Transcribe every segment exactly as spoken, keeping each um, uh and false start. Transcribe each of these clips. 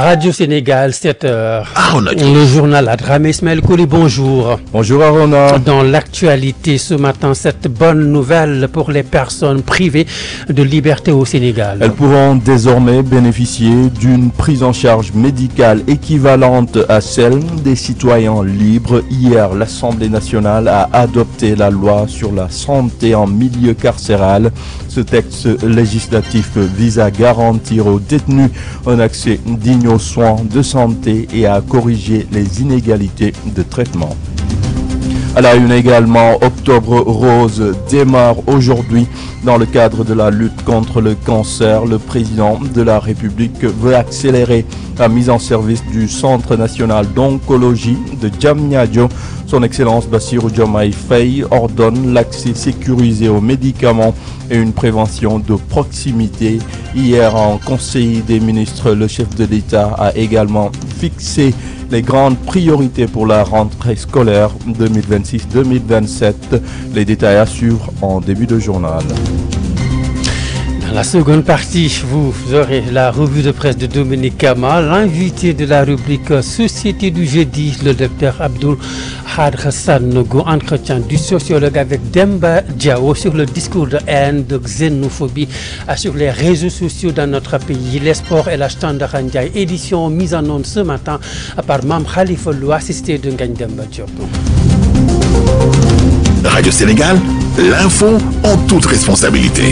Radio Sénégal, sept heures. Arona Le journal Adramé Ismaël Kouli, bonjour. Bonjour Arona. Dans l'actualité ce matin, cette bonne nouvelle pour les personnes privées de liberté au Sénégal. Elles pourront désormais bénéficier d'une prise en charge médicale équivalente à celle des citoyens libres. Hier, l'Assemblée nationale a adopté la loi sur la santé en milieu carcéral. Ce texte législatif vise à garantir aux détenus un accès digne aux soins de santé et à corriger les inégalités de traitement. À la une également, Octobre Rose démarre aujourd'hui dans le cadre de la lutte contre le cancer. Le président de la République veut accélérer la mise en service du Centre national d'oncologie de Diamniadio. Son Excellence Bassirou Diomaye Faye ordonne l'accès sécurisé aux médicaments et une prévention de proximité. Hier, en Conseil des ministres, le chef de l'État a également fixé les grandes priorités pour la rentrée scolaire deux mille vingt-six deux mille vingt-sept. Les détails à suivre en début de journal. Dans la seconde partie, vous aurez la revue de presse de Dominique Kama, l'invité de la rubrique Société du jeudi, le docteur Abdoul Khadr Sanogo, entretien du sociologue avec Demba Diao sur le discours de haine, de xénophobie sur les réseaux sociaux dans notre pays. Les sports et la Standard Ndiaye, édition mise en onde ce matin par Mam Khalifa Lou, assisté de Ngagne Demba Diop. Radio Sénégal, l'info en toute responsabilité.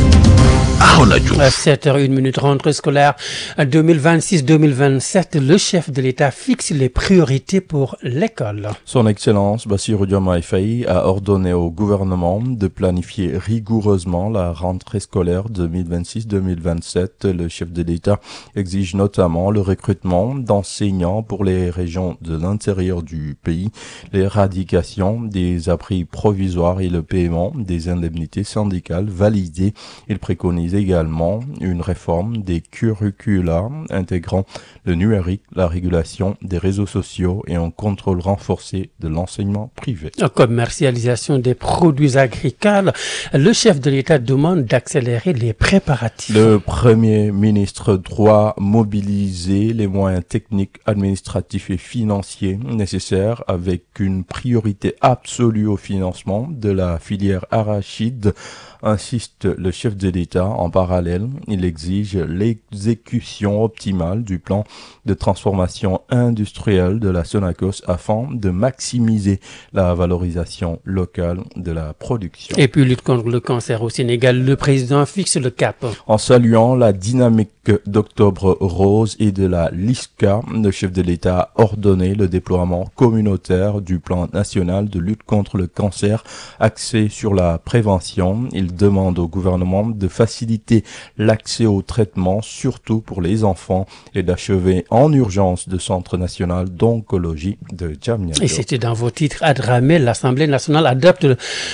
À sept heures une, rentrée scolaire deux mille vingt-six deux mille vingt-sept, le chef de l'État fixe les priorités pour l'école. Son Excellence Bassirou Diomaye Faye a ordonné au gouvernement de planifier rigoureusement la rentrée scolaire deux mille vingt-six deux mille vingt-sept. Le chef de l'État exige notamment le recrutement d'enseignants pour les régions de l'intérieur du pays, l'éradication des abris provisoires et le paiement des indemnités syndicales validées. Il préconise également une réforme des curricula intégrant le numérique, la régulation des réseaux sociaux et un contrôle renforcé de l'enseignement privé. Commercialisation des produits agricoles, le chef de l'État demande d'accélérer les préparatifs. Le Premier ministre doit mobiliser les moyens techniques, administratifs et financiers nécessaires avec une priorité absolue au financement de la filière arachide, insiste le chef de l'État. En parallèle, il exige l'exécution optimale du plan de transformation industrielle de la Sonacos afin de maximiser la valorisation locale de la production. Et puis, lutte contre le cancer au Sénégal, le président fixe le cap. En saluant la dynamique d'Octobre Rose et de la LISCA, le chef de l'État a ordonné le déploiement communautaire du plan national de lutte contre le cancer axé sur la prévention. Il demande au gouvernement de faciliter l'accès au traitement, surtout pour les enfants, et d'achever en urgence le Centre national d'oncologie de Diamniadio. Et c'était dans vos titres Adramé, l'Assemblée nationale adopte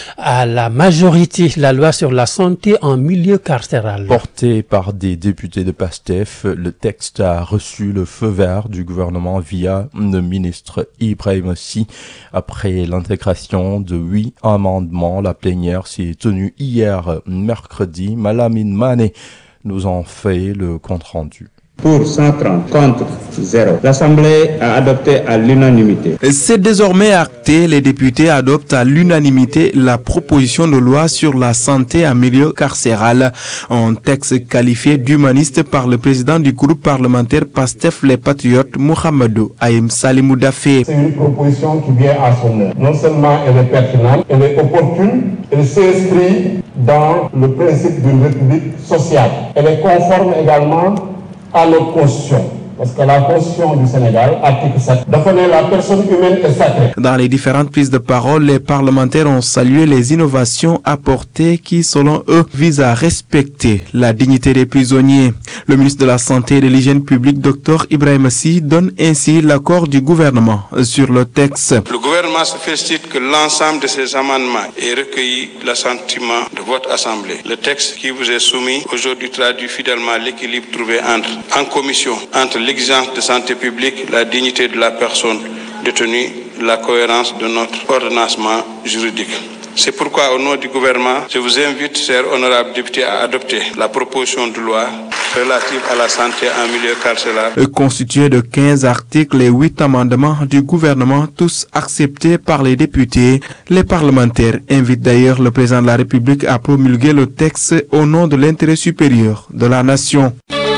à la majorité la loi sur la santé en milieu carcéral. Porté par des députés de PASTEF, le texte a reçu le feu vert du gouvernement via le ministre Ibrahima Sy. Après l'intégration de huit amendements, la plénière s'est tenue hier mercredi. Malamine Mané nous en fait le compte-rendu. Pour cent trente, contre zéro. L'Assemblée a adopté à l'unanimité. C'est désormais acté. Les députés adoptent à l'unanimité la proposition de loi sur la santé en milieu carcéral. Un texte qualifié d'humaniste par le président du groupe parlementaire PASTEF Les Patriotes, Mohamedou Aïm Salimou Dafé. C'est une proposition qui vient à son heure. Non seulement elle est pertinente, elle est opportune, elle s'inscrit dans le principe d'une république sociale. Elle est conforme également à notre constitution. Parce que la Constitution du Sénégal, article sept, définit la personne humaine est sacrée. Dans les différentes prises de parole, les parlementaires ont salué les innovations apportées qui, selon eux, visent à respecter la dignité des prisonniers. Le ministre de la Santé et de l'Hygiène publique, docteur Ibrahima Sy, donne ainsi l'accord du gouvernement sur le texte. Le gouvernement se félicite que l'ensemble de ces amendements ait recueilli l'assentiment de votre Assemblée. Le texte qui vous est soumis aujourd'hui traduit fidèlement l'équilibre trouvé entre, en commission entre l'exigence de santé publique, la dignité de la personne détenue, la cohérence de notre ordonnancement juridique. C'est pourquoi, au nom du gouvernement, je vous invite, chers honorables députés, à adopter la proposition de loi relative à la santé en milieu carcéral. Constitué de quinze articles et huit amendements du gouvernement, tous acceptés par les députés, les parlementaires invitent d'ailleurs le président de la République à promulguer le texte au nom de l'intérêt supérieur de la nation.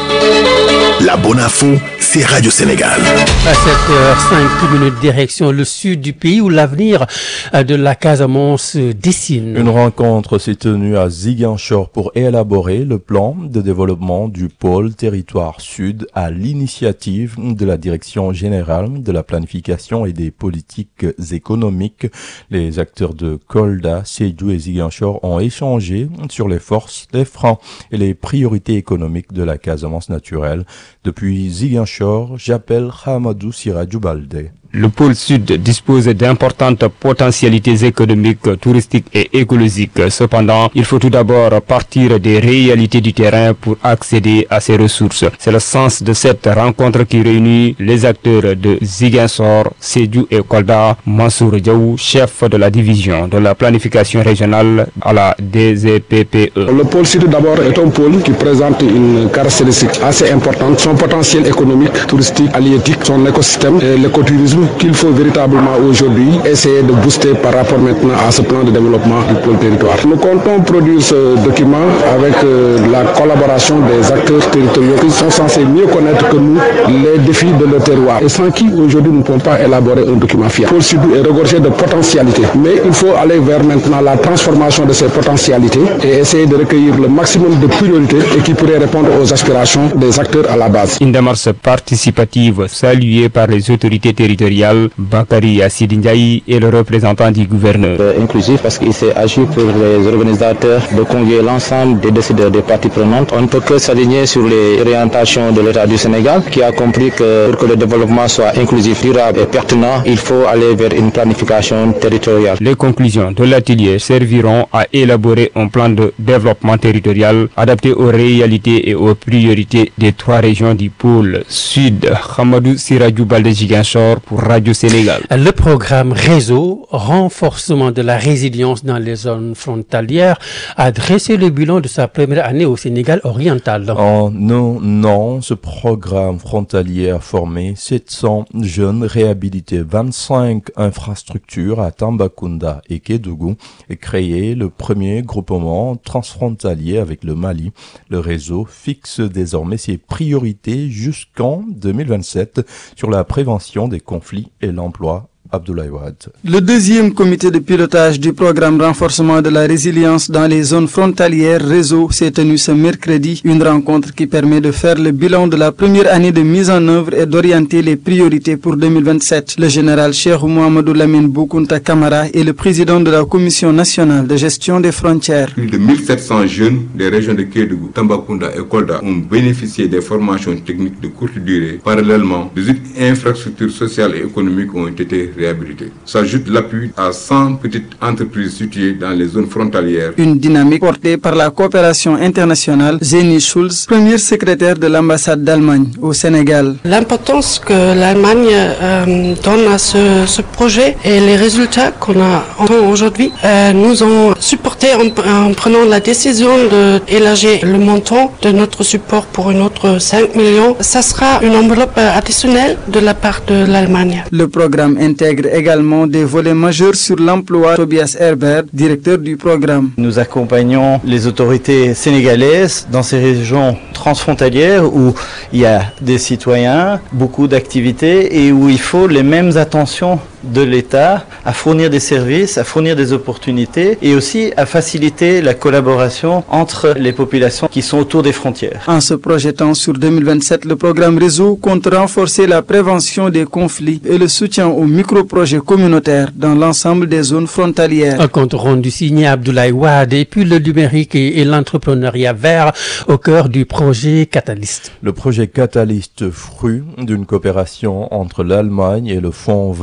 La bonne info, c'est Radio Sénégal. À sept heures cinq minutes, direction le sud du pays où l'avenir de la Casamance se dessine. Une rencontre s'est tenue à Ziguinchor pour élaborer le plan de développement du pôle territoire sud à l'initiative de la Direction générale de la planification et des politiques économiques. Les acteurs de Kolda, Sédhiou et Ziguinchor ont échangé sur les forces, les freins et les priorités économiques de la Casamance naturelle. Depuis Ziguinchor, j'appelle Hamadou Siradjou Baldé. Le pôle sud dispose d'importantes potentialités économiques, touristiques et écologiques. Cependant, il faut tout d'abord partir des réalités du terrain pour accéder à ces ressources. C'est le sens de cette rencontre qui réunit les acteurs de Ziguinchor, Sédhiou et Kolda. Mansour Diaw, chef de la division de la planification régionale à la D Z P P E. Le pôle sud d'abord est un pôle qui présente une caractéristique assez importante. Son potentiel économique, touristique, halieutique, son écosystème et l'écotourisme qu'il faut véritablement aujourd'hui essayer de booster par rapport maintenant à ce plan de développement du pôle territoire. Nous comptons produire ce document avec euh, la collaboration des acteurs territoriaux qui sont censés mieux connaître que nous les défis de leur terroir et sans qui aujourd'hui nous ne pouvons pas élaborer un document fiable. Le pôle sud est regorgé de potentialités, mais il faut aller vers maintenant la transformation de ces potentialités et essayer de recueillir le maximum de priorités et qui pourraient répondre aux aspirations des acteurs à la base. Une démarche participative saluée par les autorités territoriales. Bakary Assidi Ndiaye est le représentant du gouverneur. Euh, inclusif parce qu'il s'est agi pour les organisateurs de convier l'ensemble des décideurs des parties prenantes. On ne peut que s'aligner sur les orientations de l'État du Sénégal qui a compris que pour que le développement soit inclusif, durable et pertinent, il faut aller vers une planification territoriale. Les conclusions de l'atelier serviront à élaborer un plan de développement territorial adapté aux réalités et aux priorités des trois régions du pôle sud. Hamadou Siradjou Baldé Ziguinchor pour Radio Sénégal. Le programme Réseau, renforcement de la résilience dans les zones frontalières, a dressé le bilan de sa première année au Sénégal oriental. En un an, ce programme frontalier a formé sept cents jeunes, réhabilité vingt-cinq infrastructures à Tambacounda et Kédougou et créé le premier groupement transfrontalier avec le Mali. Le réseau fixe désormais ses priorités jusqu'en deux mille vingt-sept sur la prévention des conflits et l'emploi. Abdoulaye Wade. Le deuxième comité de pilotage du programme renforcement de la résilience dans les zones frontalières Réseau s'est tenu ce mercredi, une rencontre qui permet de faire le bilan de la première année de mise en œuvre et d'orienter les priorités pour deux mille vingt-sept. Le général Cheikh Mouhamadou Lamine Boukounta Kamara est le président de la Commission nationale de gestion des frontières. Plus de mille sept cents jeunes des régions de Kédougou, Tambacounda et Kolda ont bénéficié des formations techniques de courte durée. Parallèlement, des infrastructures sociales et économiques ont été réhabilité. S'ajoute l'appui à cent petites entreprises situées dans les zones frontalières. Une dynamique portée par la coopération internationale. Jenny Schulz, première secrétaire de l'ambassade d'Allemagne au Sénégal. L'importance que l'Allemagne euh, donne à ce, ce projet et les résultats qu'on a aujourd'hui euh, nous ont supporté en, en prenant la décision d'élargir le montant de notre support pour une autre cinq millions. Ça sera une enveloppe additionnelle de la part de l'Allemagne. Le programme intègre également des volets majeurs sur l'emploi. Tobias Herbert, directeur du programme. Nous accompagnons les autorités sénégalaises dans ces régions transfrontalières où il y a des citoyens, beaucoup d'activités et où il faut les mêmes attentions de l'État à fournir des services, à fournir des opportunités et aussi à faciliter la collaboration entre les populations qui sont autour des frontières. En se projetant sur deux mille vingt-sept, le programme Réseau compte renforcer la prévention des conflits et le soutien aux micro-projets communautaires dans l'ensemble des zones frontalières. Un compte rendu signé Abdoulaye Wade et puis le numérique et, et l'entrepreneuriat vert au cœur du projet Catalyst. Le projet Catalyst, fruit d'une coopération entre l'Allemagne et le Fonds vert pour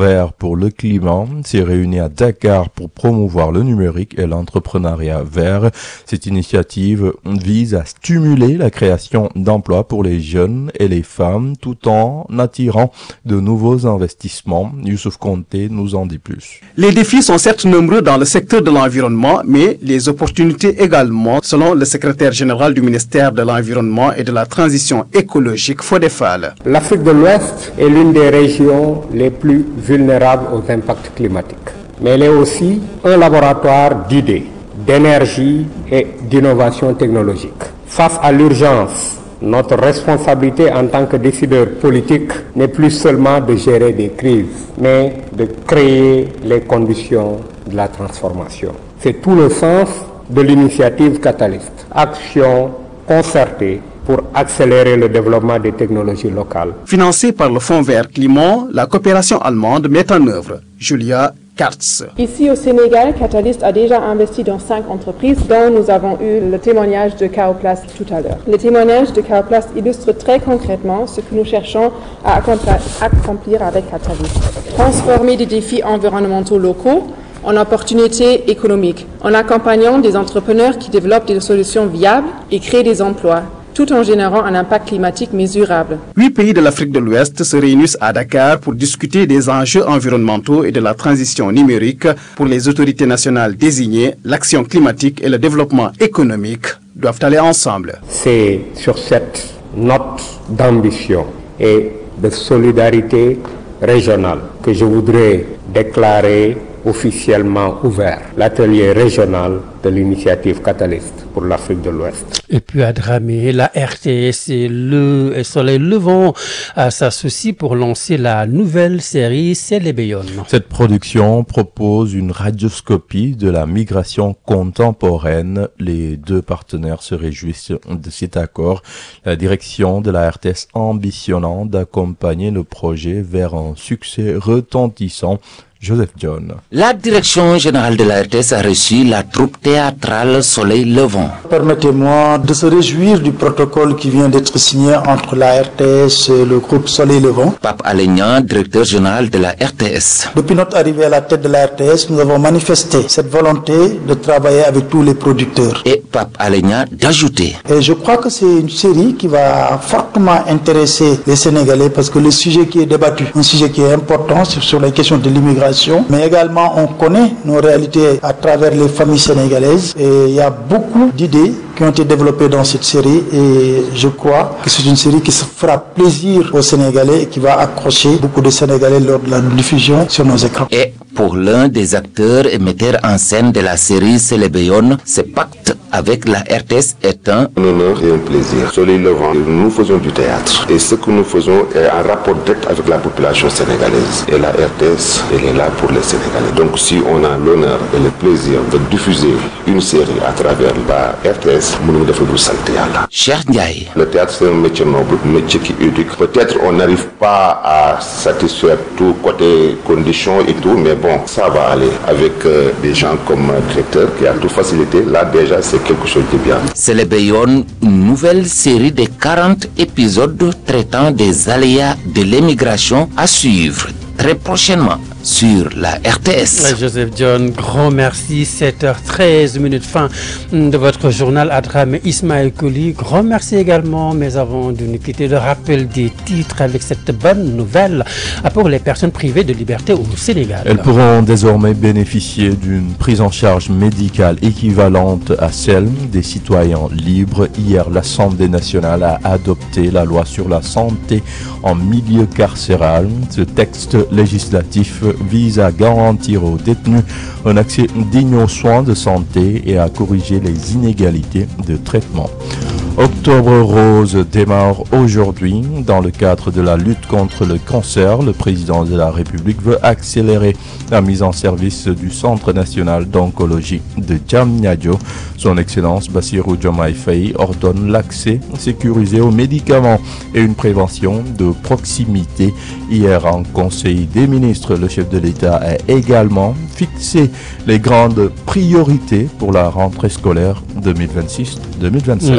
pour le climat s'est réuni à Dakar pour promouvoir le numérique et l'entrepreneuriat vert. Cette initiative vise à stimuler la création d'emplois pour les jeunes et les femmes tout en attirant de nouveaux investissements. Youssouf Konté nous en dit plus. Les défis sont certes nombreux dans le secteur de l'environnement, mais les opportunités également, selon le secrétaire général du ministère de l'Environnement et de la Transition écologique, Fodé Fall. L'Afrique de l'Ouest est l'une des régions les plus vulnérables aux impacts climatiques. Mais elle est aussi un laboratoire d'idées, d'énergie et d'innovation technologique. Face à l'urgence, notre responsabilité en tant que décideurs politiques n'est plus seulement de gérer des crises, mais de créer les conditions de la transformation. C'est tout le sens de l'initiative Catalyst. Action concertée pour accélérer le développement des technologies locales. Financée par le Fonds vert climat, la coopération allemande met en œuvre. Julia Kartz. Ici au Sénégal, Catalyst a déjà investi dans cinq entreprises dont nous avons eu le témoignage de Caoplast tout à l'heure. Le témoignage de Caoplast illustre très concrètement ce que nous cherchons à accomplir avec Catalyst. Transformer des défis environnementaux locaux en opportunités économiques, en accompagnant des entrepreneurs qui développent des solutions viables et créent des emplois, tout en générant un impact climatique mesurable. Huit pays de l'Afrique de l'Ouest se réunissent à Dakar pour discuter des enjeux environnementaux et de la transition numérique. Pour les autorités nationales désignées, l'action climatique et le développement économique doivent aller ensemble. C'est sur cette note d'ambition et de solidarité régionale que je voudrais déclarer officiellement ouvert l'atelier régional de l'initiative Catalyst pour l'Afrique de l'Ouest. Et puis à Dramé, la R T S et le et Soleil Levant s'associent pour lancer la nouvelle série C'est les Bayonnes. Cette production propose une radioscopie de la migration contemporaine. Les deux partenaires se réjouissent de cet accord. La direction de la R T S ambitionnant d'accompagner le projet vers un succès retentissant. Joseph John. La direction générale de la R T S a reçu la troupe théâtrale Soleil Levant. Permettez-moi de se réjouir du protocole qui vient d'être signé entre la R T S et le groupe Soleil Levant. Pape Alenia, directeur général de la R T S. Depuis notre arrivée à la tête de la R T S, nous avons manifesté cette volonté de travailler avec tous les producteurs. Et Pape Alenia d'ajouter. Et je crois que c'est une série qui va fortement intéresser les Sénégalais parce que le sujet qui est débattu, un sujet qui est important, c'est sur la question de l'immigration. Mais également, on connaît nos réalités à travers les familles sénégalaises et il y a beaucoup d'idées qui ont été développées dans cette série et je crois que c'est une série qui se fera plaisir aux Sénégalais et qui va accrocher beaucoup de Sénégalais lors de la diffusion sur nos écrans. Et pour l'un des acteurs et metteurs en scène de la série C'est les Bayonnes, ce pacte avec la R T S est un honneur et un plaisir. Soleil Levant, nous faisons du théâtre et ce que nous faisons est en rapport direct avec la population sénégalaise et la R T S, elle est là pour les Sénégalais. Donc si on a l'honneur et le plaisir de diffuser une série à travers la R T S, nous devons nous santé à là. Cheikh Ndiaye. Le théâtre c'est un métier noble, un métier qui éduque. Peut-être on n'arrive pas à satisfaire tout côté conditions et tout, mais bon, ça va aller avec euh, des gens comme euh, directeur qui a tout facilité. Là déjà c'est quelque chose de bien. C'est les Bayonnes, une nouvelle série de quarante épisodes traitant des aléas de l'émigration à suivre très prochainement sur la R T S. Joseph John, grand merci. sept heures treize minutes, fin de votre journal Adramé Ismaël Koli. Grand merci également, mais avant de nous quitter, le rappel des titres avec cette bonne nouvelle pour les personnes privées de liberté au Sénégal. Elles pourront désormais bénéficier d'une prise en charge médicale équivalente à celle des citoyens libres. Hier, l'Assemblée nationale a adopté la loi sur la santé en milieu carcéral. Ce texte législatif vise à garantir aux détenus un accès digne aux soins de santé et à corriger les inégalités de traitement. Octobre Rose démarre aujourd'hui. Dans le cadre de la lutte contre le cancer, le président de la République veut accélérer la mise en service du Centre national d'oncologie de Diamniadio. Son Excellence Bassirou Diomaye Faye ordonne l'accès sécurisé aux médicaments et une prévention de proximité. Hier, en Conseil des ministres, le chef de l'État a également fixé les grandes priorités pour la rentrée scolaire deux mille vingt-six deux mille vingt-sept. Merci beaucoup.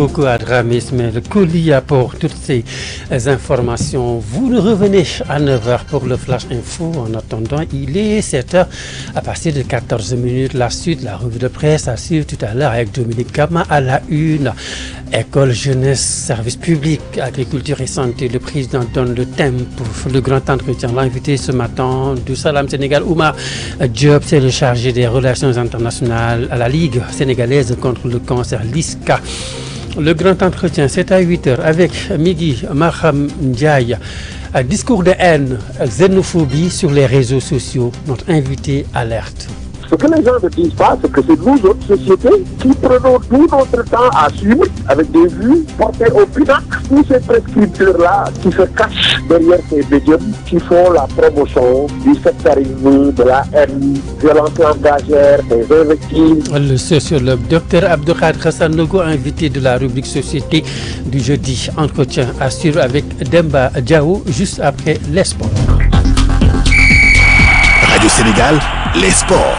beaucoup à Dramé Ismaël Kolia pour toutes ces informations. Vous nous revenez à neuf heures pour le Flash Info. En attendant, il est sept heures à partir de quatorze minutes. La suite, la revue de presse à suivre tout à l'heure avec Dominique Kama à la une. École, jeunesse, service public, agriculture et santé. Le président donne le thème pour le grand entretien. L'invité ce matin du Salam Sénégal, Oumar Diop, c'est le chargé des relations internationales à la Ligue sénégalaise contre le cancer, l'I S C A. Le grand entretien, c'est à huit heures avec Midi Maham Ndiaye. Discours de haine, xénophobie sur les réseaux sociaux. Notre invité alerte. Ce que les gens ne disent pas, c'est que c'est nous autres sociétés qui prenons tout notre temps à suivre avec des vues portées au pinacle. Tous ces prescripteurs-là qui se cachent derrière ces médiums, qui font la promotion du sectarisme, de la haine, violence langagière, des invectives. Le sociologue Docteur Abdelkader Hassan Logo, invité de la rubrique Société du jeudi. Entretien à suivre avec Demba Diao juste après les sports. Radio Sénégal, les sports.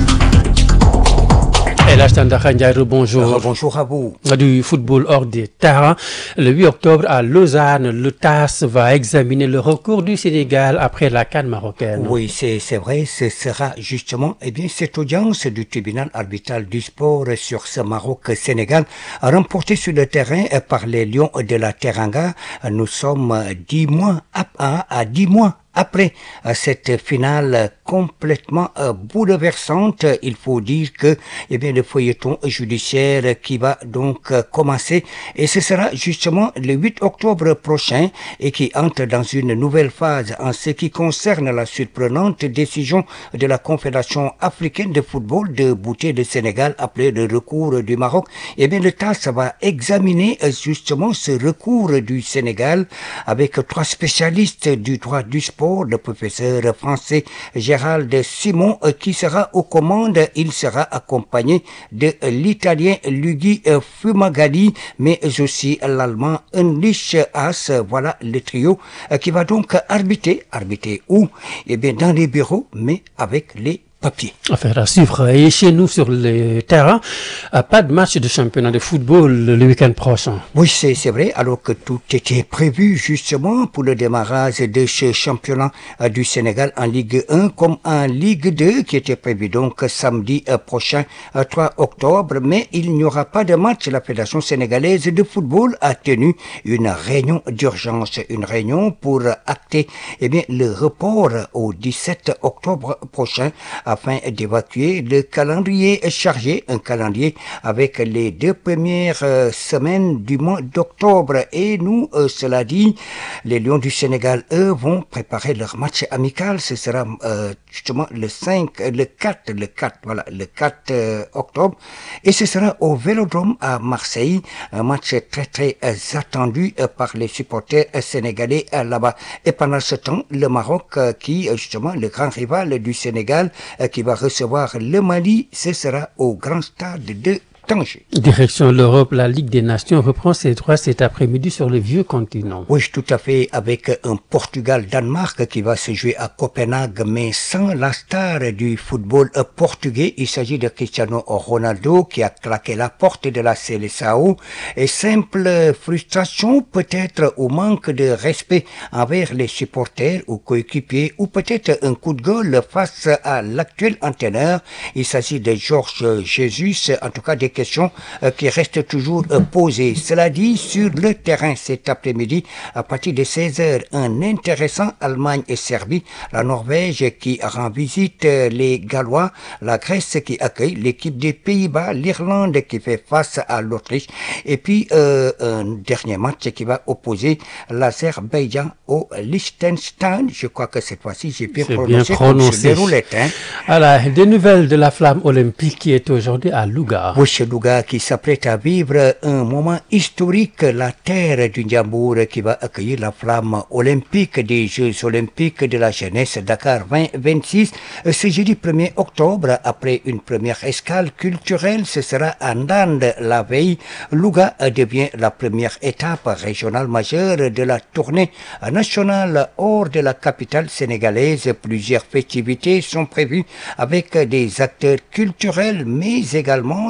Et là, bonjour. Bonjour à vous. Du football hors des terrains. Le huit octobre à Lausanne, le T A S va examiner le recours du Sénégal après la CAN marocaine. Oui, c'est, c'est vrai. Ce sera justement, eh bien, cette audience du tribunal arbitral du sport sur ce Maroc-Sénégal remportée sur le terrain par les Lions de la Teranga. Nous sommes dix mois à, à dix mois. Après euh, cette finale complètement euh, bouleversante, il faut dire que eh bien le feuilleton judiciaire qui va donc euh, commencer, et ce sera justement le huit octobre prochain et qui entre dans une nouvelle phase en ce qui concerne la surprenante décision de la Confédération africaine de football de bouter le Sénégal après le recours du Maroc. Eh bien le T A S va examiner euh, justement ce recours du Sénégal avec trois spécialistes du droit du sport. Le professeur français Gérald Simon qui sera aux commandes. Il sera accompagné de l'italien Luigi Fumagalli, mais aussi l'allemand Heinrich Haas. Voilà le trio qui va donc arbitrer. Arbitrer où? Eh bien dans les bureaux, mais avec les papier. Affaire à suivre. Et chez nous sur le terrain, pas de match de championnat de football le week-end prochain. Oui, c'est, c'est vrai, alors que tout était prévu justement pour le démarrage de ce championnat euh, du Sénégal en Ligue un comme en Ligue deux qui était prévu donc samedi euh, prochain, euh, trois octobre, mais il n'y aura pas de match. La Fédération sénégalaise de football a tenu une réunion d'urgence, une réunion pour acter eh bien, le report au dix-sept octobre prochain afin d'évacuer le calendrier chargé, un calendrier avec les deux premières euh, semaines du mois d'octobre. Et nous, euh, cela dit, les Lions du Sénégal, eux, vont préparer leur match amical. Ce sera euh, justement le cinq, le quatre, le quatre, voilà, le quatre euh, octobre. Et ce sera au Vélodrome à Marseille, un match très très euh, attendu euh, par les supporters euh, sénégalais euh, là-bas. Et pendant ce temps, le Maroc, euh, qui euh, justement le grand rival du Sénégal, qui va recevoir le Mali, ce sera au grand stade de Tanger. Direction l'Europe, la Ligue des Nations reprend ses droits cet après-midi sur le vieux continent. Oui, tout à fait, avec un Portugal-Danemark qui va se jouer à Copenhague, mais sans la star du football portugais. Il s'agit de Cristiano Ronaldo qui a claqué la porte de la Seleção. Et simple frustration peut-être au manque de respect envers les supporters ou coéquipiers, ou peut-être un coup de gueule face à l'actuel entraîneur. Il s'agit de Jorge Jesus, en tout cas des questions euh, qui restent toujours euh, posées. Cela dit, sur le terrain cet après-midi, à partir de seize heures, un intéressant Allemagne et Serbie, la Norvège qui rend visite euh, les Gallois, la Grèce qui accueille l'équipe des Pays-Bas, l'Irlande qui fait face à l'Autriche, et puis euh, un dernier match qui va opposer l'Azerbaïdjan au Liechtenstein. Je crois que cette fois-ci, j'ai bien prononcé, bien prononcé. Roulette, hein. Voilà, des nouvelles de la flamme olympique qui est aujourd'hui à Louga. Oui, Louga qui s'apprête à vivre un moment historique, la terre du Ndiambour qui va accueillir la flamme olympique des Jeux olympiques de la jeunesse Dakar vingt vingt-six. Ce jeudi premier octobre, après une première escale culturelle, ce sera à Ndande la veille. Louga devient la première étape régionale majeure de la tournée nationale hors de la capitale sénégalaise. Plusieurs festivités sont prévues avec des acteurs culturels, mais également les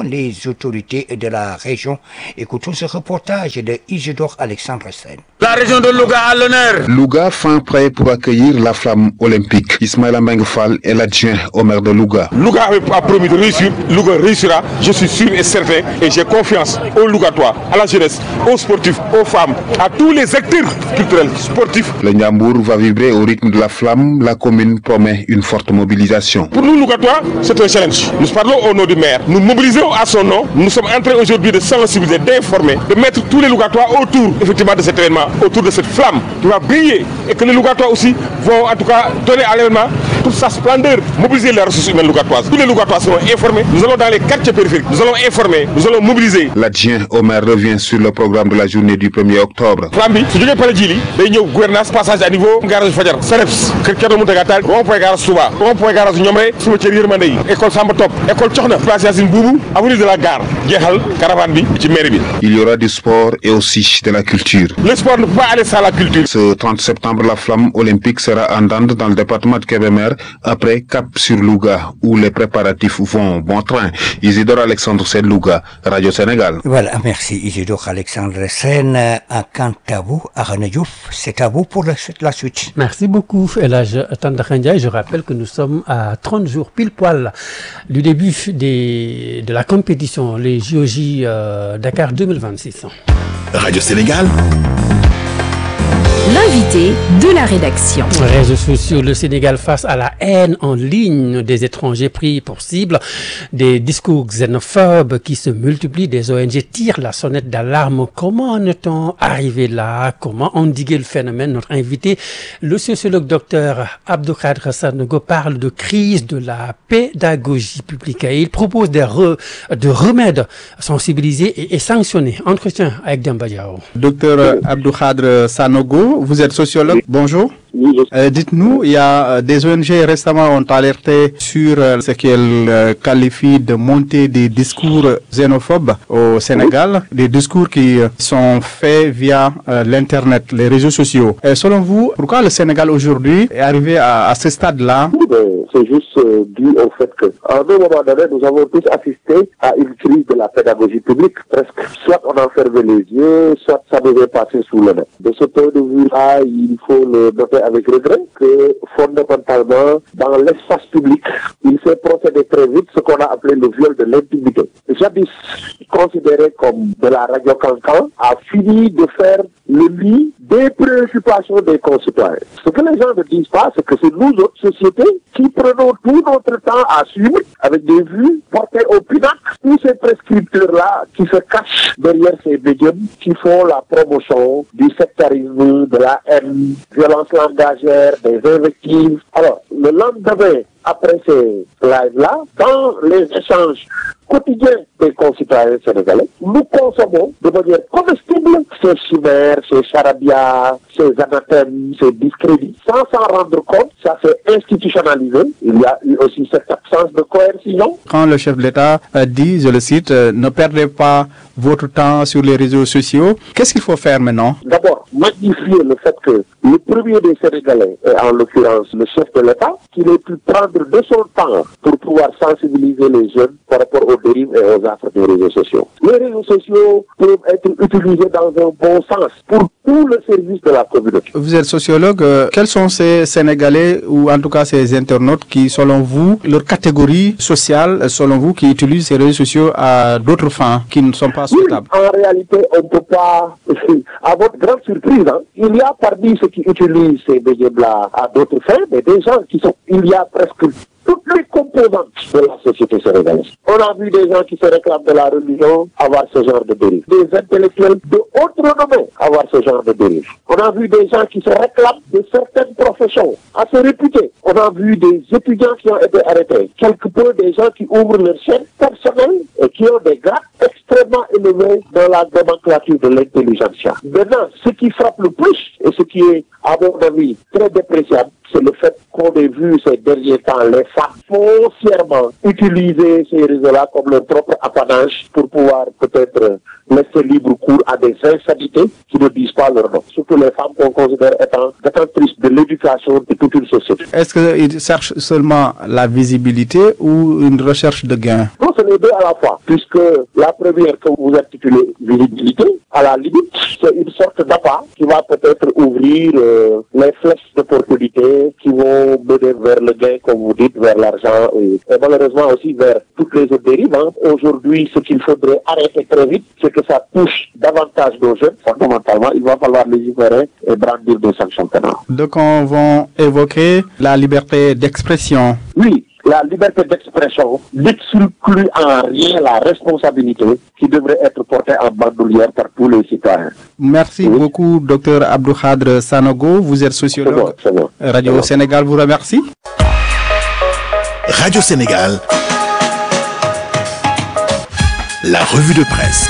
autorités de la région. Écoutons ce reportage de Isidore Alexandre Sen. La région de Louga à l'honneur. Louga fin prêt pour accueillir la flamme olympique. Ismaïla Mbengue Fall est l'adjoint au maire de Louga. Louga a promis de réussir, Louga réussira, je suis sûr et certain, et j'ai confiance aux Lougatois, à la jeunesse, aux sportifs, aux femmes, à tous les acteurs culturels, sportifs. Le Ndiambour va vibrer au rythme de la flamme. La commune promet une forte mobilisation. Pour nous Lougatois, c'est un challenge. Nous parlons au nom du maire. Nous mobilisons à son nom. Nous sommes en train aujourd'hui de sensibiliser, d'informer, de mettre tous les Lougatois autour effectivement de cet événement, autour de cette flamme qui va briller, et que les Lougatois aussi vont en tout cas donner à l'événement toute sa splendeur, mobiliser les ressources humaines lougatoises. Tous les Lougatois seront informés. Nous allons dans les quartiers périphériques. Nous allons informer. Nous allons mobiliser. L'adjoint au maire revient sur le programme de la journée du premier octobre. Flambi, si je pas le Djili, day ñëw gouvernance passage à niveau garage Fajar, Sareps, Kër Thierno Mountaga Tall, rond-point garage Touba, rond-point garage Ñomre, cimetière Yërmande yi, école Samba Top, école Coxna, place Yacine Boubou, avenue de la gare, jeexal caravane bi ci mairie bi. Il y aura du sport et aussi de la culture. Le sport ne peut pas aller sans la culture. Ce trente septembre, la flamme olympique sera en Dande dans le département de Kébémer, après Cap sur Louga, où les préparatifs vont bon train. Isidore Alexandre Sen, Louga, Radio Sénégal. Voilà, merci Isidore Alexandre Sen. Quant à vous, Arnaud Diouf, c'est à vous pour la, la suite. Merci beaucoup, Elhadj Tandakha Ndiaye. Je rappelle que nous sommes à trente jours pile poil du début des, de la compétition, les J O J euh, Dakar deux mille vingt-six. Radio Sénégal. L'invité de la rédaction. Réseaux sociaux, le Sénégal face à la haine en ligne des étrangers pris pour cible, des discours xénophobes qui se multiplient, des O N G tirent la sonnette d'alarme. Comment en est-on arrivé là? Comment endiguer le phénomène? Notre invité, le sociologue docteur Abdou Khadre Sanogo, parle de crise de la pédagogie publique et il propose des re, de remèdes sensibilisés et, et sanctionnés. Entretien avec Demba Diao. Docteur Abdou Khadre Sanogo, vous êtes sociologue, bonjour. Euh, dites-nous, il y a euh, des O N G récemment ont alerté sur euh, ce qu'elles euh, qualifient de montée des discours xénophobes au Sénégal, des discours qui euh, sont faits via euh, l'internet, les réseaux sociaux. Et selon vous, pourquoi le Sénégal aujourd'hui est arrivé à, à ce stade-là? C'est juste euh, dû au fait que, à un moment donné, nous avons tous assisté à une crise de la pédagogie publique, presque. Soit on en fermait les yeux, soit ça devait passer sous le nez. De ce point de vue-là, il faut le noter avec regret que fondamentalement, dans l'espace public, il s'est procédé très vite ce qu'on a appelé le viol de l'intimité. Jadis considéré comme de la radio cancan, a fini de faire le lit des préoccupations des concitoyens. Ce que les gens ne disent pas, c'est que c'est nous autres sociétés qui prenons tout notre temps à suivre avec des vues portées au pinacle, tous ces prescripteurs-là qui se cachent derrière ces médiums, qui font la promotion du sectarisme, de la haine, violence langagière, des invectives. Alors, le lendemain, après ces lives-là, dans les échanges quotidiens des concitoyens sénégalais, nous consommons de manière comestible ces chimères, ces charabia, ces anathèmes, ces discrédits. Sans s'en rendre compte, ça s'est institutionnalisé. Il y a eu aussi cette absence de coercition. Quand le chef de l'État dit, je le cite, euh, ne perdez pas votre temps sur les réseaux sociaux, qu'est-ce qu'il faut faire maintenant? D'abord, magnifier le fait que le premier des Sénégalais, et en l'occurrence le chef de l'État, qu'il ait pu prendre de son temps pour pouvoir sensibiliser les jeunes par rapport aux dérives et aux affres des réseaux sociaux. Les réseaux sociaux peuvent être utilisés dans un bon sens pour tout le service de la communauté. Vous êtes sociologue, euh, quels sont ces Sénégalais ou en tout cas ces internautes qui, selon vous, leur catégorie sociale, selon vous, qui utilisent ces réseaux sociaux à d'autres fins qui ne sont pas souhaitables? Oui, en réalité, on ne peut pas, à votre grande surprise, hein, il y a parmi ceux qui utilisent ces médias-là à d'autres fins, mais des gens qui sont, il y a presque toutes les composantes de la société sénégalaise. On a vu des gens qui se réclament de la religion avoir ce genre de dérive. Des intellectuels de haute renommée avoir ce genre de dérive. On a vu des gens qui se réclament de certaines professions à se réputer. On a vu des étudiants qui ont été arrêtés. Quelque peu des gens qui ouvrent leur chaîne personnelle et qui ont des grades extrêmement élevés dans la nomenclature de l'intelligentsia. Maintenant, ce qui frappe le plus et ce qui est, à mon avis, très dépréciable, c'est le fait qu'on ait vu ces derniers temps les femmes foncièrement utiliser ces réseaux-là comme leur propre apanage pour pouvoir peut-être laisser libre cours à des insanités qui ne disent pas leur nom. Surtout les femmes qu'on considère étant détentrices de l'éducation de toute une société. Est-ce qu'ils cherchent seulement la visibilité ou une recherche de gain? Non, c'est les deux à la fois, puisque la première que vous intitulez visibilité, à la limite, c'est une sorte d'appât qui va peut-être ouvrir euh, les flèches d'opportunité qui vont mener vers le gain, comme vous dites, vers l'argent et, et malheureusement aussi vers toutes les autres dérives. Hein. Aujourd'hui, ce qu'il faudrait arrêter très vite, c'est que ça touche davantage nos jeunes. Fondamentalement, il va falloir légiférer et brandir des sanctions pénales. Donc, on va évoquer la liberté d'expression. Oui. La liberté d'expression n'exclut en rien la responsabilité qui devrait être portée en bandoulière par tous les citoyens. Merci oui. beaucoup, docteur Abdou Khadre Sanogo. Vous êtes sociologue. C'est bon, c'est bon. Radio c'est bon. Sénégal vous remercie. Radio Sénégal, la revue de presse.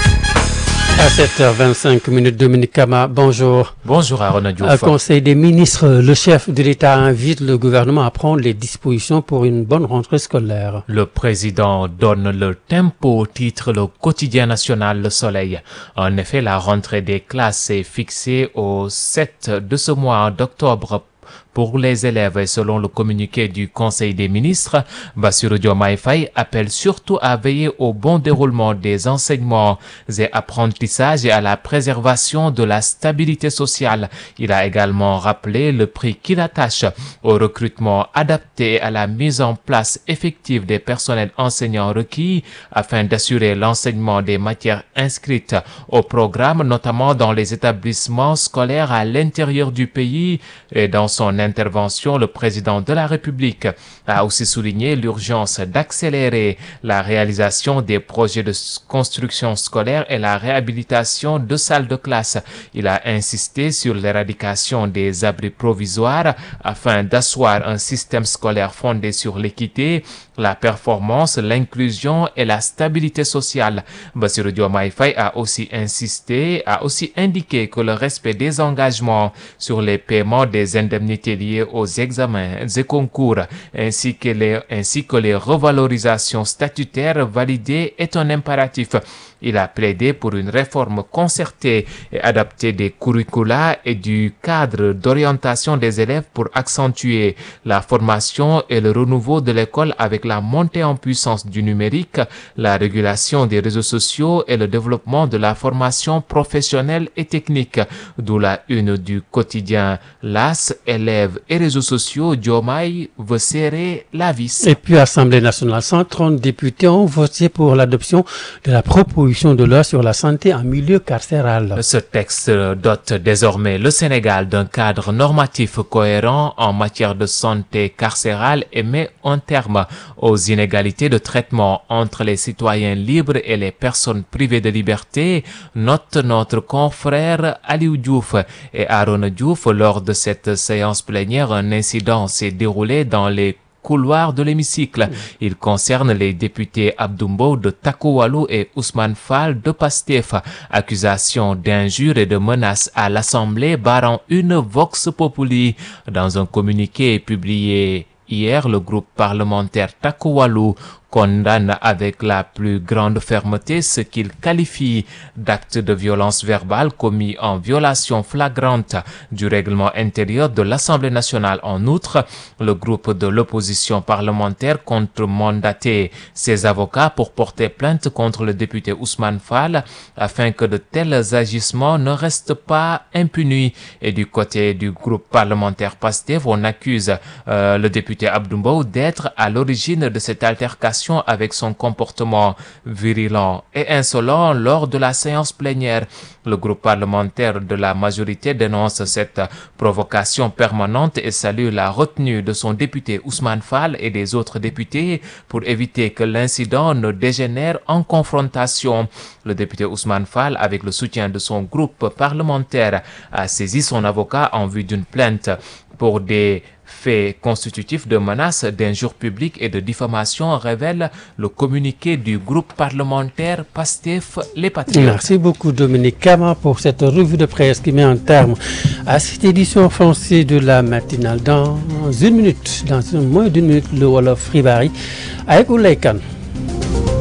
À sept heures vingt-cinq minutes, Dominique Kama, bonjour. Bonjour Arona Diouf. Au Conseil des ministres, le chef de l'État invite le gouvernement à prendre les dispositions pour une bonne rentrée scolaire. Le président donne le tempo, titre le quotidien national Le Soleil. En effet, la rentrée des classes est fixée au sept de ce mois d'octobre pour les élèves et selon le communiqué du Conseil des ministres, Bassirou Diomaye Faye appelle surtout à veiller au bon déroulement des enseignements et apprentissages et à la préservation de la stabilité sociale. Il a également rappelé le prix qu'il attache au recrutement adapté et à la mise en place effective des personnels enseignants requis afin d'assurer l'enseignement des matières inscrites au programme, notamment dans les établissements scolaires à l'intérieur du pays. Et dans son intervention, le président de la République a aussi souligné l'urgence d'accélérer la réalisation des projets de construction scolaire et la réhabilitation de salles de classe. Il a insisté sur l'éradication des abris provisoires afin d'asseoir un système scolaire fondé sur l'équité, la performance, l'inclusion et la stabilité sociale. Bassirou Diomaye Faye a aussi insisté, a aussi indiqué que le respect des engagements sur les paiements des indemnités liées aux examens et concours ainsi que les, ainsi que les revalorisations statutaires validées est un impératif. Il a plaidé pour une réforme concertée et adaptée des curricula et du cadre d'orientation des élèves pour accentuer la formation et le renouveau de l'école avec la montée en puissance du numérique, la régulation des réseaux sociaux et le développement de la formation professionnelle et technique. D'où la une du quotidien L'As, élèves et réseaux sociaux, Diomaye veut serrer la vis. Et puis Assemblée nationale, cent trente députés ont voté pour l'adoption de la proposition de loi sur la santé en milieu carcéral. Ce texte dote désormais le Sénégal d'un cadre normatif cohérent en matière de santé carcérale et met un terme aux inégalités de traitement entre les citoyens libres et les personnes privées de liberté, note notre confrère Aliou Diouf et Arona Diouf. Lors de cette séance plénière, un incident s'est déroulé dans les couloir de l'hémicycle. Il concerne les députés Abdoumbo de Takowalou et Ousmane Fall de Pastef. Accusation d'injures et de menaces à l'Assemblée barrant une vox populi. Dans un communiqué publié hier, le groupe parlementaire Takowalou condamne avec la plus grande fermeté ce qu'il qualifie d'acte de violence verbale commis en violation flagrante du règlement intérieur de l'Assemblée nationale. En outre, le groupe de l'opposition parlementaire compte mandater ses avocats pour porter plainte contre le député Ousmane Fall afin que de tels agissements ne restent pas impunis. Et du côté du groupe parlementaire Pastef, on accuse euh, le député Abdoumbo d'être à l'origine de cette altercation avec son comportement virulent et insolent lors de la séance plénière. Le groupe parlementaire de la majorité dénonce cette provocation permanente et salue la retenue de son député Ousmane Fall et des autres députés pour éviter que l'incident ne dégénère en confrontation. Le député Ousmane Fall, avec le soutien de son groupe parlementaire, a saisi son avocat en vue d'une plainte pour des faits constitutifs de menaces, d'injures publiques et de diffamation, révèle le communiqué du groupe parlementaire Pastef Les Patriotes. Merci beaucoup Dominique Kama pour cette revue de presse qui met un terme à cette édition française de la matinale. Dans une minute, dans moins d'une minute, le Wolof Ribari avec Oulay Kane.